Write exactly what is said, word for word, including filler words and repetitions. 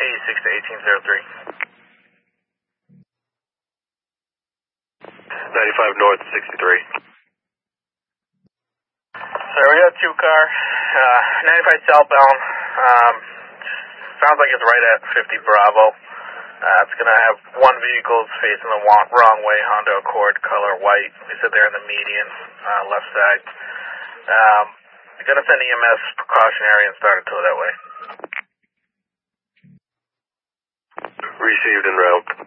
eighty-six to eighteen oh three. ninety-five north, sixty-three. Sir, we got a two car, uh, ninety-five southbound. Um, sounds like it's right at fifty Bravo. Uh, it's going to have one vehicle facing the wrong way, Honda Accord, color white. We sit there in the median, uh, left side. Um, we're going to send E M S precautionary and start a tow that way. Received en route.